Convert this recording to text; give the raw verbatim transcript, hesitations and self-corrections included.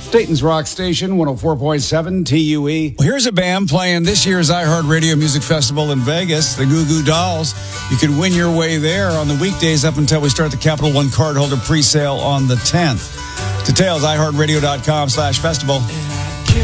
Dayton's Rock Station, one oh four point seven T U E. Well, here's a band playing this year's iHeartRadio Music Festival in Vegas, the Goo Goo Dolls. You can win your way there on the weekdays up until we start the Capital One cardholder pre-sale on the tenth. Details, iHeartRadio.com slash festival.